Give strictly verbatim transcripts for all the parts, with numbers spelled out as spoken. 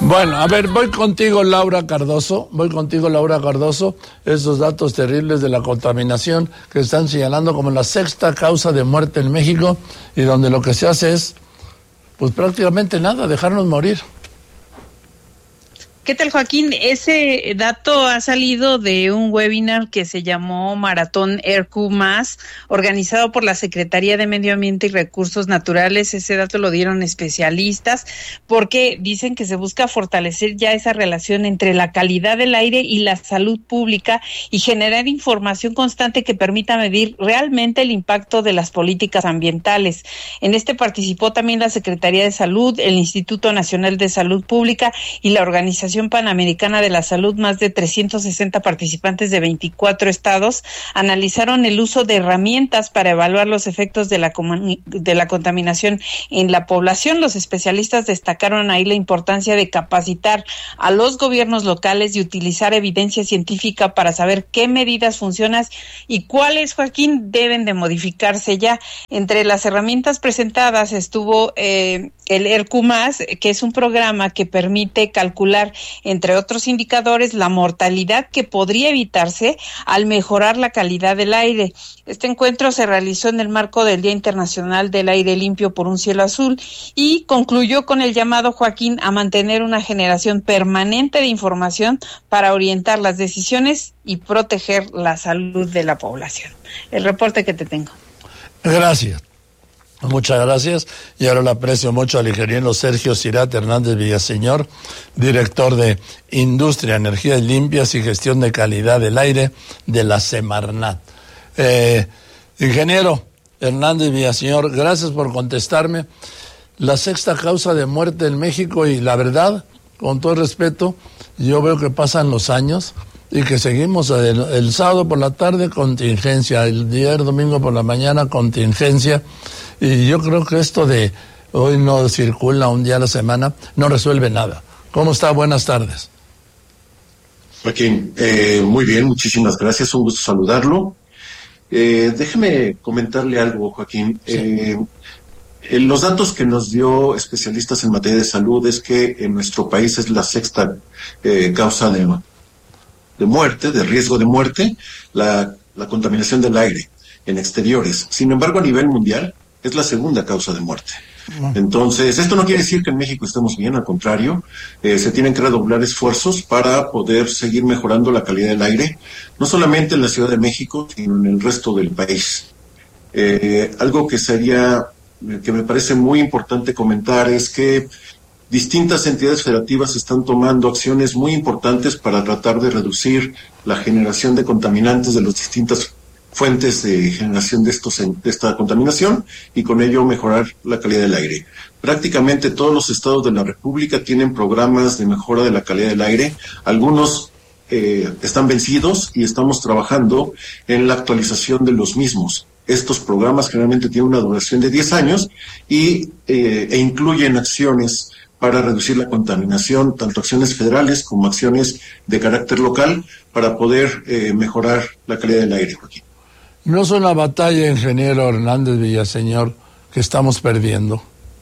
Bueno, a ver, voy contigo, Laura Cardoso, voy contigo, Laura Cardoso, esos datos terribles de la contaminación que están señalando como la sexta causa de muerte en México y donde lo que se hace es, pues prácticamente nada, dejarnos morir. ¿Qué tal, Joaquín? Ese dato ha salido de un webinar que se llamó Maratón E R Q más, organizado por la Secretaría de Medio Ambiente y Recursos Naturales. Ese dato lo dieron especialistas porque dicen que se busca fortalecer ya esa relación entre la calidad del aire y la salud pública y generar información constante que permita medir realmente el impacto de las políticas ambientales. En este participó también la Secretaría de Salud, el Instituto Nacional de Salud Pública y la Organización Panamericana de la Salud. Más de trescientos sesenta participantes de veinticuatro estados analizaron el uso de herramientas para evaluar los efectos de la, de la contaminación en la población. Los especialistas destacaron ahí la importancia de capacitar a los gobiernos locales y utilizar evidencia científica para saber qué medidas funcionan y cuáles, Joaquín, deben de modificarse ya. Entre las herramientas presentadas estuvo eh, el E R Q más, que es un programa que permite calcular, entre otros indicadores, la mortalidad que podría evitarse al mejorar la calidad del aire. Este encuentro se realizó en el marco del Día Internacional del Aire Limpio por un Cielo Azul y concluyó con el llamado, Joaquín, a mantener una generación permanente de información para orientar las decisiones y proteger la salud de la población. El reporte que te tengo. Gracias. Muchas gracias, y ahora le aprecio mucho al ingeniero Sergio Cirat Hernández Villaseñor, director de Industria, Energías Limpias y Gestión de Calidad del Aire de la Semarnat. Eh, ingeniero Hernández Villaseñor, gracias por contestarme. La sexta causa de muerte en México, y la verdad, con todo respeto, yo veo que pasan los años y que seguimos el, el sábado por la tarde contingencia, el día el domingo por la mañana contingencia. Y yo creo que esto de hoy no circula un día a la semana no resuelve nada. ¿Cómo está? Buenas tardes. Joaquín, eh, muy bien, muchísimas gracias, un gusto saludarlo. Eh, déjeme comentarle algo, Joaquín. Sí. Eh, eh, los datos que nos dio especialistas en materia de salud es que en nuestro país es la sexta eh, causa de, de muerte, de riesgo de muerte, la, la contaminación del aire en exteriores. Sin embargo, a nivel mundial, es la segunda causa de muerte. Entonces, esto no quiere decir que en México estemos bien, al contrario, eh, se tienen que redoblar esfuerzos para poder seguir mejorando la calidad del aire, no solamente en la Ciudad de México, sino en el resto del país. Eh, algo que sería, que me parece muy importante comentar es que distintas entidades federativas están tomando acciones muy importantes para tratar de reducir la generación de contaminantes de las distintas fuentes de generación de estos de esta contaminación y con ello mejorar la calidad del aire. Prácticamente todos los estados de la República tienen programas de mejora de la calidad del aire. Algunos eh, están vencidos y estamos trabajando en la actualización de los mismos. Estos programas generalmente tienen una duración de diez años y eh, e incluyen acciones para reducir la contaminación, tanto acciones federales como acciones de carácter local, para poder eh, mejorar la calidad del aire aquí. ¿No es una batalla, ingeniero Hernández Villaseñor, que estamos perdiendo?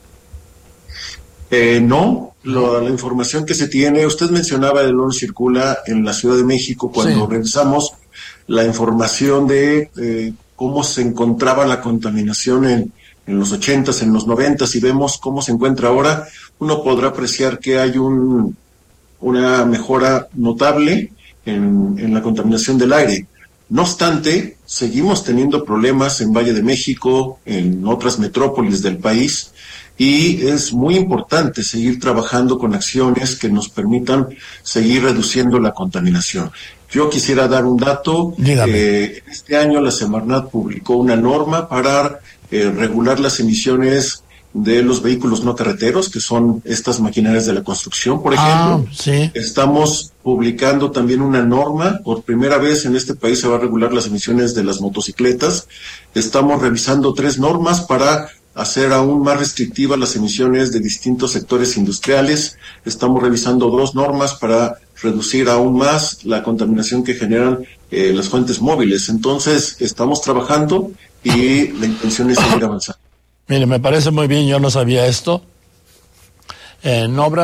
Eh, no, lo, la información que se tiene, usted mencionaba el no circula en la Ciudad de México cuando sí. revisamos la información de eh, cómo se encontraba la contaminación en, en los ochentas, en los noventas, y vemos cómo se encuentra ahora, uno podrá apreciar que hay un, una mejora notable en, en la contaminación del aire. No obstante, seguimos teniendo problemas en Valle de México, en otras metrópolis del país, y es muy importante seguir trabajando con acciones que nos permitan seguir reduciendo la contaminación. Yo quisiera dar un dato. Eh, este año la Semarnat publicó una norma para eh, regular las emisiones de los vehículos no carreteros, que son estas maquinarias de la construcción, por ejemplo. Ah, sí. Estamos publicando también una norma, por primera vez en este país se va a regular las emisiones de las motocicletas. Estamos revisando tres normas para hacer aún más restrictivas las emisiones de distintos sectores industriales. Estamos revisando dos normas para reducir aún más la contaminación que generan eh, las fuentes móviles. Entonces, estamos trabajando y la intención es seguir avanzando. Mire, me parece muy bien, yo no sabía esto. En obras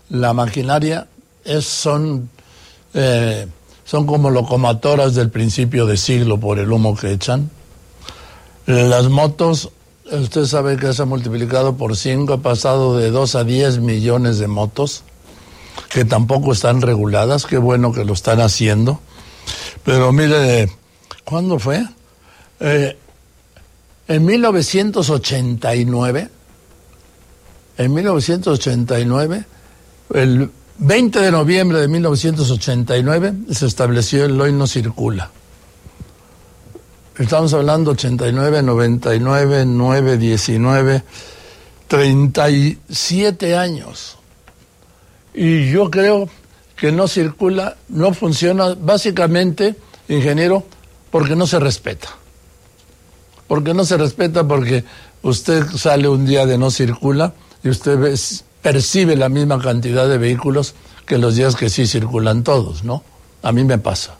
la maquinaria es, son, eh, son como locomotoras del principio de siglo por el humo que echan. Las motos, usted sabe que se ha multiplicado por cinco, ha pasado de dos a diez millones de motos, que tampoco están reguladas. Qué bueno que lo están haciendo. Pero mire, ¿cuándo fue? Eh, en mil novecientos ochenta y nueve, en mil novecientos ochenta y nueve, el veinte de noviembre de mil novecientos ochenta y nueve, se estableció el hoy no circula. Estamos hablando ochenta y nueve, noventa y nueve, nueve, diecinueve, treinta y siete años. Y yo creo que no circula, no funciona, básicamente, ingeniero, porque no se respeta. Porque no se respeta porque usted sale un día de no circula y usted ve, percibe la misma cantidad de vehículos que los días que sí circulan todos, ¿no? A mí me pasa.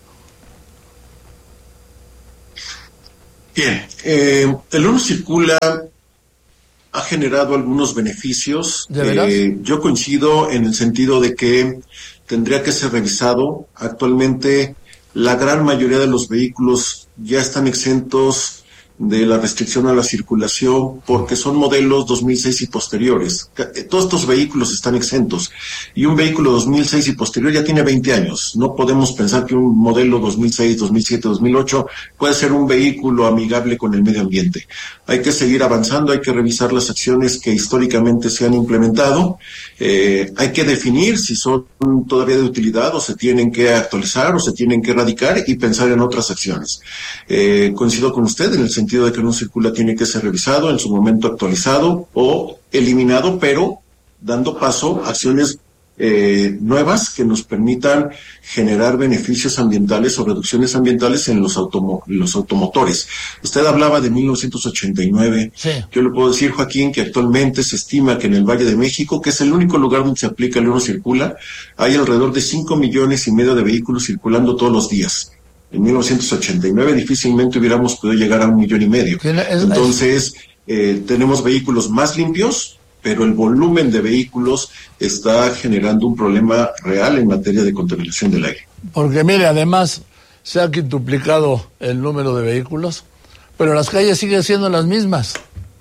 Bien, eh, el uno circula ha generado algunos beneficios. ¿De veras? Eh, yo coincido en el sentido de que tendría que ser revisado. Actualmente la gran mayoría de los vehículos ya están exentos de la restricción a la circulación porque son modelos dos mil seis y posteriores. Todos estos vehículos están exentos y un vehículo dos mil seis y posterior ya tiene veinte años. No podemos pensar que un modelo dos mil seis, dos mil siete, dos mil ocho puede ser un vehículo amigable con el medio ambiente. Hay que seguir avanzando, hay que revisar las acciones que históricamente se han implementado, eh, hay que definir si son todavía de utilidad o se tienen que actualizar o se tienen que erradicar y pensar en otras acciones. Eh, coincido con usted en el sentido de que no circula tiene que ser revisado, en su momento actualizado o eliminado, pero dando paso a acciones eh, nuevas que nos permitan generar beneficios ambientales o reducciones ambientales en los, automo los automotores. Usted hablaba de mil novecientos ochenta y nueve. Sí. Yo le puedo decir, Joaquín, que actualmente se estima que en el Valle de México, que es el único lugar donde se aplica el uno circula, hay alrededor de cinco millones y medio de vehículos circulando todos los días. En mil novecientos ochenta y nueve difícilmente hubiéramos podido llegar a un millón y medio. Entonces, eh, tenemos vehículos más limpios, pero el volumen de vehículos está generando un problema real en materia de contaminación del aire. Porque mire, además se ha quintuplicado el número de vehículos, pero las calles siguen siendo las mismas.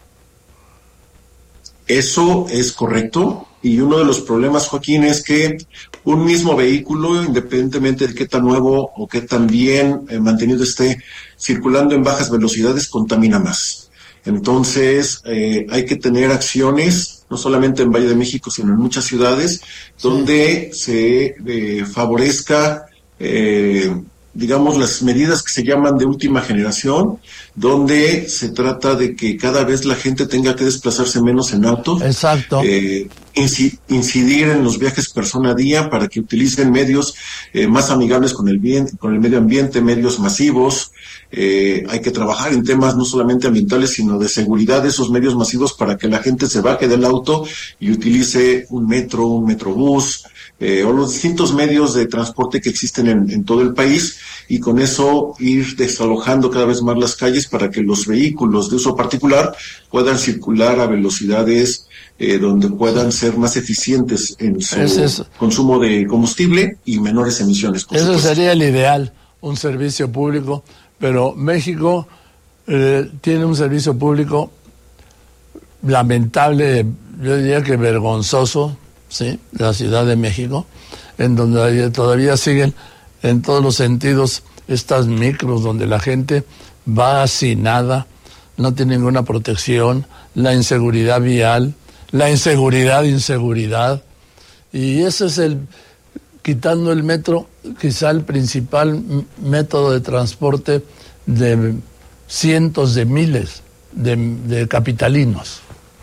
Eso es correcto. Y uno de los problemas, Joaquín, es que un mismo vehículo, independientemente de qué tan nuevo o qué tan bien eh, mantenido esté, circulando en bajas velocidades, contamina más. Entonces, eh, hay que tener acciones, no solamente en Valle de México, sino en muchas ciudades, donde se eh, favorezca, eh, digamos, las medidas que se llaman de última generación, donde se trata de que cada vez la gente tenga que desplazarse menos en auto. Exacto. Eh, incidir en los viajes persona a día para que utilicen medios eh, más amigables con el bien, con el medio ambiente, medios masivos. Eh, hay que trabajar en temas no solamente ambientales, sino de seguridad de esos medios masivos para que la gente se baje del auto y utilice un metro, un metrobús, eh, o los distintos medios de transporte que existen en, en todo el país, y con eso ir desalojando cada vez más las calles para que los vehículos de uso particular puedan circular a velocidades eh, donde puedan ser más eficientes en su es, consumo de combustible y menores emisiones. Eso supuesto. Sería el ideal, un servicio público, pero México eh, tiene un servicio público lamentable, yo diría que vergonzoso, ¿sí? La Ciudad de México, en donde todavía siguen en todos los sentidos estas micros donde la gente va sin nada, no tiene ninguna protección, la inseguridad vial, la inseguridad, inseguridad, y ese es el, quitando el metro, quizá el principal método de transporte de cientos de miles de, de capitalinos.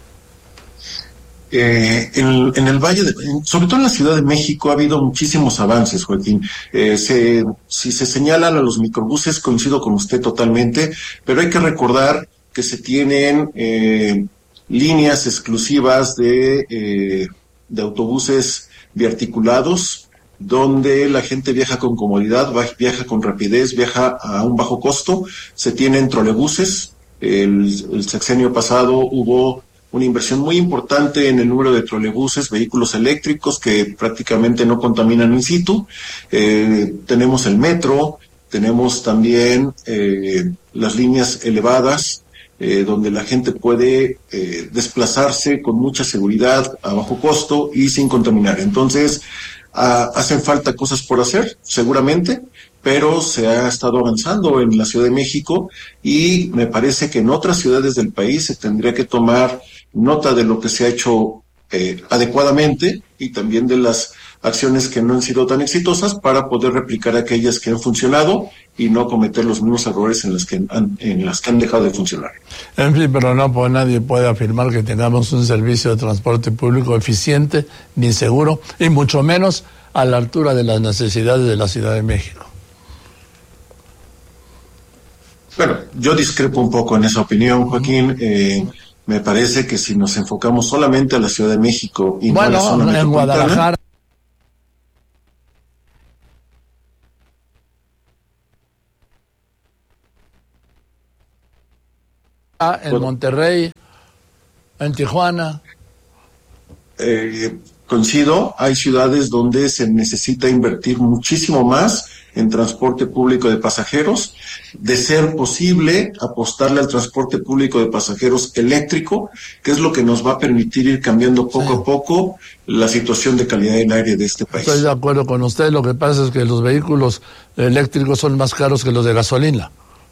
Eh, en, en el Valle, de, sobre todo en la Ciudad de México, ha habido muchísimos avances, Joaquín. Eh, se, si se señalan a los microbuses, coincido con usted totalmente, pero hay que recordar que se tienen eh, líneas exclusivas de, eh, de autobuses biarticulados, donde la gente viaja con comodidad, viaja con rapidez, viaja a un bajo costo. Se tienen trolebuses. El, el sexenio pasado hubo una inversión muy importante en el número de trolebuses, vehículos eléctricos que prácticamente no contaminan in situ. Eh, tenemos el metro, tenemos también eh, las líneas elevadas, eh, donde la gente puede eh, desplazarse con mucha seguridad, a bajo costo y sin contaminar. Entonces, ah, hacen falta cosas por hacer, seguramente, pero se ha estado avanzando en la Ciudad de México y me parece que en otras ciudades del país se tendría que tomar nota de lo que se ha hecho eh, adecuadamente y también de las acciones que no han sido tan exitosas para poder replicar aquellas que han funcionado y no cometer los mismos errores en las que han, en las que han dejado de funcionar. En fin, pero no pues, nadie puede afirmar que tengamos un servicio de transporte público eficiente ni seguro, y mucho menos a la altura de las necesidades de la Ciudad de México. Bueno, yo discrepo un poco en esa opinión, Joaquín. Eh, me parece que si nos enfocamos solamente a la Ciudad de México y bueno, no a la zona en metropolitana, Guadalajara, en Monterrey, en Tijuana. Eh, coincido, hay ciudades donde se necesita invertir muchísimo más en transporte público de pasajeros, de ser posible apostarle al transporte público de pasajeros eléctrico, que es lo que nos va a permitir ir cambiando poco sí. a poco la situación de calidad del aire de este país. Estoy de acuerdo con usted, lo que pasa es que los vehículos eléctricos son más caros que los de gasolina.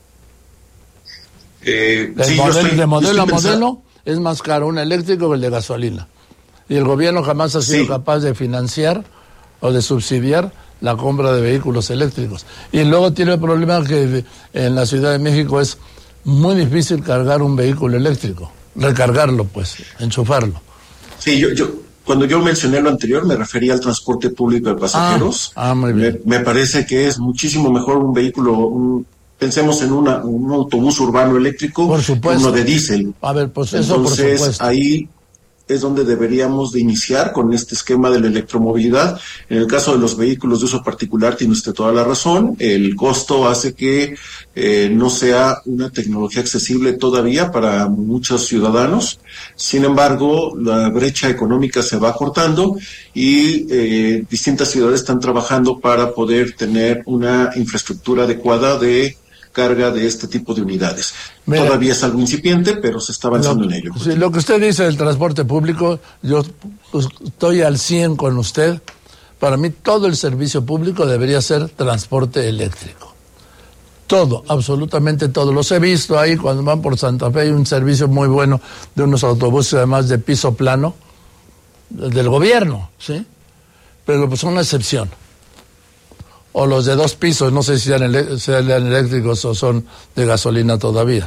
Eh, el sí, modelo, estoy, de modelo a pensando... modelo es más caro un eléctrico que el de gasolina. Y el gobierno jamás ha sido sí. capaz de financiar o de subsidiar la compra de vehículos eléctricos. Y luego tiene el problema que en la Ciudad de México es muy difícil cargar un vehículo eléctrico, recargarlo pues, enchufarlo. Sí, yo, yo cuando yo mencioné lo anterior me refería al transporte público de pasajeros. Ah, ah muy bien. Me, me parece que es muchísimo mejor un vehículo, un, pensemos en una, un autobús urbano eléctrico, por supuesto, uno de diésel. A ver, pues eso Entonces, por supuesto. ahí es donde deberíamos de iniciar con este esquema de la electromovilidad. En el caso de los vehículos de uso particular, tiene usted toda la razón, el costo hace que eh, no sea una tecnología accesible todavía para muchos ciudadanos. Sin embargo, la brecha económica se va acortando y eh, distintas ciudades están trabajando para poder tener una infraestructura adecuada de carga de este tipo de unidades. Mira, todavía es algo incipiente, pero se está avanzando lo, en ello. Sí, lo que usted dice del transporte público, yo pues, estoy al cien con usted. Para mí todo el servicio público debería ser transporte eléctrico. Todo, absolutamente todo. Los he visto ahí cuando van por Santa Fe, hay un servicio muy bueno de unos autobuses además de piso plano, del gobierno, ¿sí? Pero pues son una excepción. O los de dos pisos, no sé si sean, ele- sean eléctricos o son de gasolina todavía.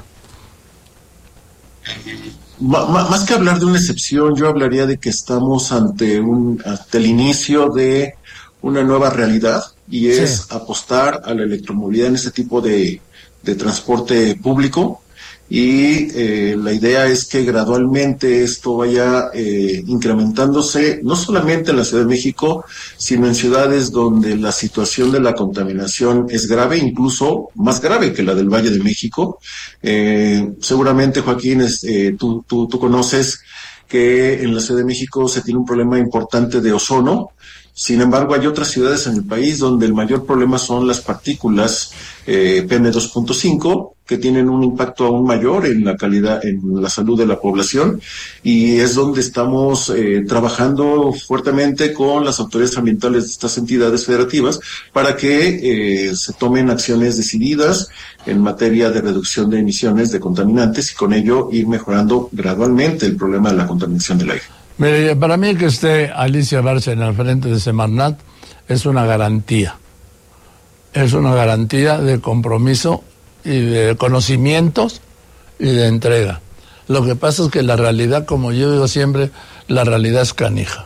Más que hablar de una excepción, yo hablaría de que estamos ante un ante el inicio de una nueva realidad y es sí. apostar a la electromovilidad en este tipo de, de transporte público. Y eh, la idea es que gradualmente esto vaya eh, incrementándose, no solamente en la Ciudad de México, sino en ciudades donde la situación de la contaminación es grave, incluso más grave que la del Valle de México. Eh, seguramente, Joaquín, es, eh, tú, tú, tú conoces que en la Ciudad de México se tiene un problema importante de ozono. Sin embargo, hay otras ciudades en el país donde el mayor problema son las partículas eh, P M dos punto cinco, que tienen un impacto aún mayor en la calidad, en la salud de la población, y es donde estamos eh, trabajando fuertemente con las autoridades ambientales de estas entidades federativas para que eh, se tomen acciones decididas en materia de reducción de emisiones de contaminantes y con ello ir mejorando gradualmente el problema de la contaminación del aire. Mire, para mí que esté Alicia Bárcena al frente de Semarnat es una garantía. Es una garantía de compromiso y de conocimientos y de entrega. Lo que pasa es que la realidad, como yo digo siempre, la realidad es canija.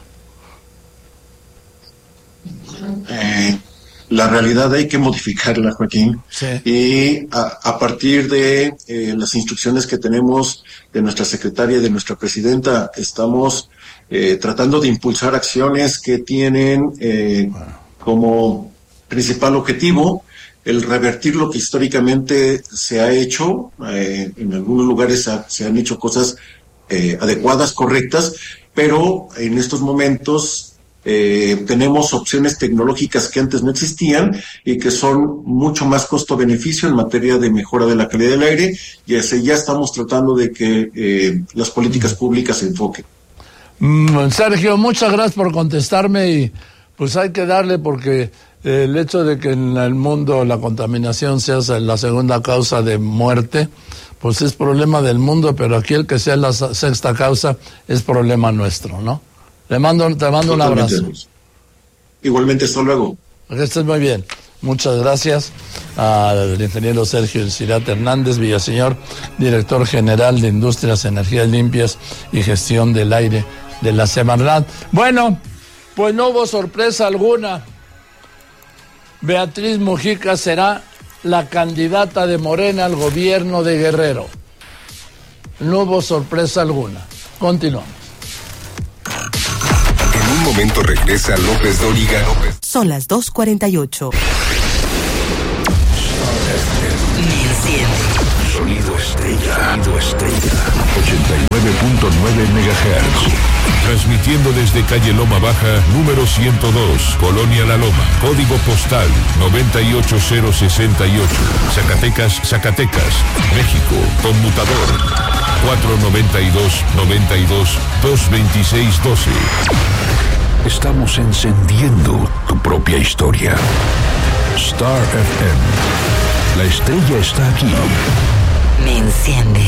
Eh, la realidad hay que modificarla, Joaquín. Sí. Y a, a partir de eh, las instrucciones que tenemos de nuestra secretaria y de nuestra presidenta, estamos eh, tratando de impulsar acciones que tienen eh, bueno. como principal objetivo el revertir lo que históricamente se ha hecho. Eh, en algunos lugares ha, se han hecho cosas eh, adecuadas, correctas, pero en estos momentos eh, tenemos opciones tecnológicas que antes no existían y que son mucho más costo-beneficio en materia de mejora de la calidad del aire, y así ya estamos tratando de que eh, las políticas públicas se enfoquen. Mm, Sergio, muchas gracias por contestarme, y pues hay que darle, porque eh, el hecho de que en el mundo la contaminación sea la segunda causa de muerte, pues es problema del mundo, pero aquí el que sea la sexta causa es problema nuestro, ¿no? Le mando, te mando un abrazo. Igualmente, hasta luego. Que estés muy bien. Muchas gracias al ingeniero Sergio Cirat Hernández Villaseñor, director general de Industrias, Energías Limpias y Gestión del Aire de la Semarnat. Bueno, pues no hubo sorpresa alguna. Beatriz Mujica será la candidata de Morena al gobierno de Guerrero. No hubo sorpresa alguna. Continuamos. En un momento regresa López Dóriga. Son las dos cuarenta y ocho. Sonido estrella. Sonido estrella. ochenta y nueve punto nueve megahertz. Transmitiendo desde calle Loma Baja, número ciento dos, Colonia La Loma. Código postal noventa y ocho cero sesenta y ocho. Zacatecas, Zacatecas, México. Conmutador cuatro noventa y dos, noventa y dos, dos veintiséis doce. Estamos encendiendo tu propia historia. Star F M. La estrella está aquí. Me enciende.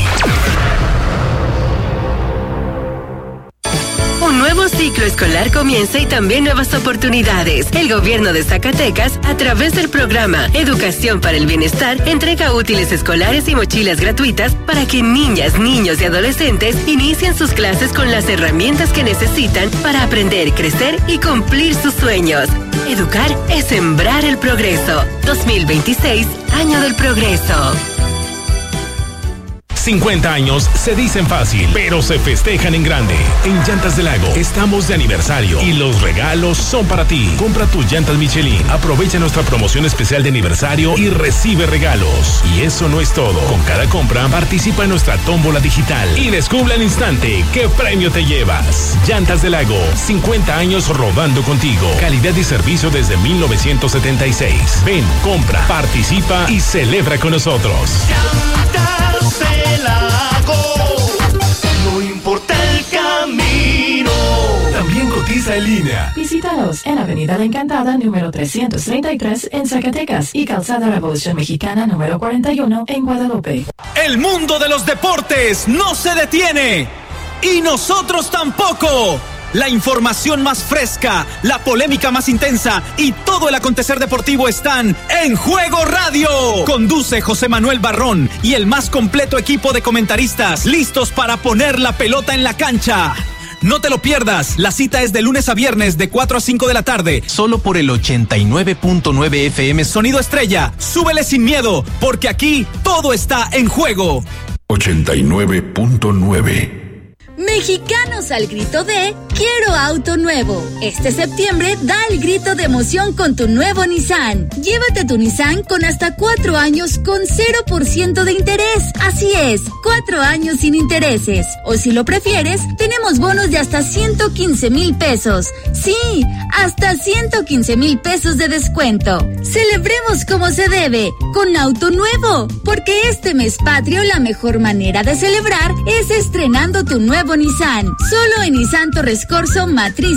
Un nuevo ciclo escolar comienza y también nuevas oportunidades. El gobierno de Zacatecas, a través del programa Educación para el Bienestar, entrega útiles escolares y mochilas gratuitas para que niñas, niños y adolescentes inicien sus clases con las herramientas que necesitan para aprender, crecer y cumplir sus sueños. Educar es sembrar el progreso. dos mil veintiséis, Año del Progreso. cincuenta años se dicen fácil, pero se festejan en grande. En Llantas del Lago estamos de aniversario y los regalos son para ti. Compra tus llantas Michelin, aprovecha nuestra promoción especial de aniversario y recibe regalos. Y eso no es todo. Con cada compra participa en nuestra tómbola digital y descubre al instante qué premio te llevas. Llantas del Lago, cincuenta años rodando contigo. Calidad y servicio desde mil novecientos setenta y seis. Ven, compra, participa y celebra con nosotros. Llantas del Lago, no importa el camino. También cotiza en línea. Visítanos en Avenida La Encantada, número trescientos treinta y tres en Zacatecas y Calzada Revolución Mexicana, número cuarenta y uno en Guadalupe. El mundo de los deportes no se detiene y nosotros tampoco. La información más fresca, la polémica más intensa y todo el acontecer deportivo están en Juego Radio. Conduce José Manuel Barrón y el más completo equipo de comentaristas listos para poner la pelota en la cancha. No te lo pierdas, la cita es de lunes a viernes de cuatro a cinco de la tarde, solo por el ochenta y nueve punto nueve F M Sonido Estrella. Súbele sin miedo, porque aquí todo está en juego. ochenta y nueve punto nueve. Mexicanos al grito de quiero auto nuevo. Este septiembre da el grito de emoción con tu nuevo Nissan. Llévate tu Nissan con hasta cuatro años con cero por ciento de interés. Así es, cuatro años sin intereses. O si lo prefieres, tenemos bonos de hasta ciento quince mil pesos. Sí, hasta ciento quince mil pesos de descuento. Celebremos como se debe, con auto nuevo. Porque este mes patrio la mejor manera de celebrar es estrenando tu nuevo Nissan. Solo en Nissan Torres Corzo, Matriz